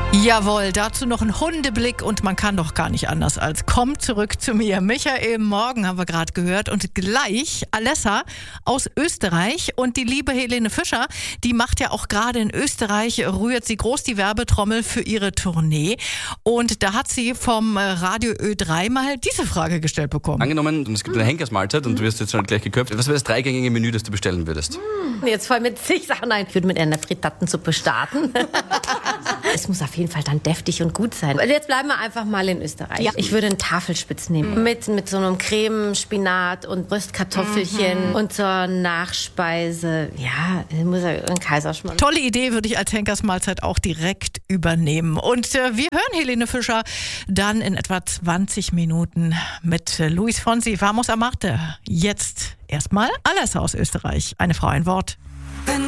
Jawohl, dazu noch ein Hundeblick und man kann doch gar nicht anders als komm zurück zu mir. Michael Morgen haben wir gerade gehört und gleich Alessa aus Österreich und die liebe Helene Fischer, die macht ja auch gerade in Österreich, rührt sie groß die Werbetrommel für ihre Tournee und da hat sie vom Radio Ö3 mal diese Frage gestellt bekommen. Angenommen, es gibt eine Henkersmahlzeit und du wirst jetzt schon gleich geköpft. Was wäre das dreigängige Menü, das du bestellen würdest? Jetzt fallen mir zig Sachen ein. Ich würde mit einer Frittatensuppe starten. Es muss auf jeden Fall dann deftig und gut sein. Jetzt bleiben wir einfach mal in Österreich. Ja. Ich würde einen Tafelspitz nehmen. Mit so einem Creme, Spinat und Röstkartoffelchen. Und zur Nachspeise, ja, muss ja ein Kaiserschmarrn. Tolle Idee, würde ich als Henkersmahlzeit auch direkt übernehmen. Und wir hören Helene Fischer dann in etwa 20 Minuten mit Luis Fonsi, Vamos a Marte. Jetzt erstmal Alessa aus Österreich. Eine Frau, ein Wort.